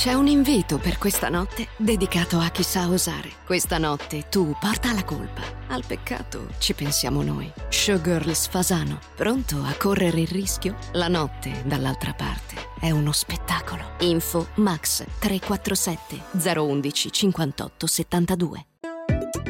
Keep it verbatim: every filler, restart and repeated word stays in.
C'è un invito per questa notte dedicato a chi sa osare. Questa notte tu porta la colpa. Al peccato ci pensiamo noi. Showgirls Fasano, pronto a correre il rischio? La notte dall'altra parte è uno spettacolo. Info Max tre quattro sette zero uno uno cinquantotto settantadue.